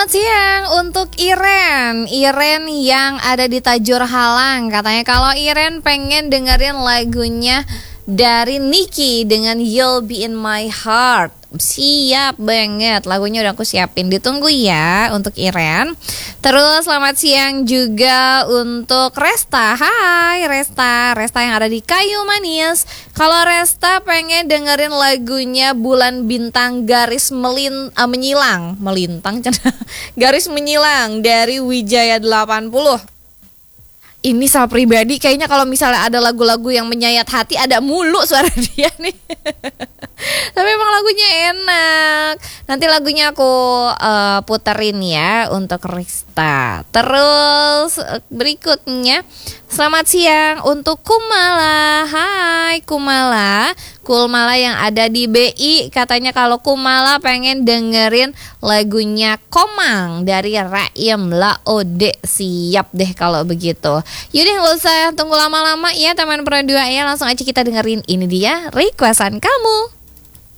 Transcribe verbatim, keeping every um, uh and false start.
Selamat siang untuk Iren Iren yang ada di Tajur Halang. Katanya kalau Iren pengen dengerin lagunya dari Niki dengan You'll Be In My Heart. Siap banget, lagunya udah aku siapin. Ditunggu ya untuk Iren. Terus selamat siang juga untuk Resta. Hai Resta Resta yang ada di Kayu Manis. Kalau Resta pengen dengerin lagunya Bulan Bintang Garis melin, uh, Menyilang Melintang Garis Menyilang dari Wijaya delapan puluh. Ini Sal pribadi kayaknya kalau misalnya ada lagu-lagu yang menyayat hati, ada mulu suara dia nih. Tapi emang lagunya enak. Nanti lagunya aku uh, puterin ya untuk Rista. Terus berikutnya, selamat siang untuk Kumala. Hai Kumala Kumala yang ada di B I. Katanya kalau Kumala pengen dengerin lagunya Komang dari Raim Laode. Siap deh kalau begitu. Yaudah gak usah tunggu lama-lama ya teman Pro dua ya. Langsung aja kita dengerin, ini dia requestan kamu.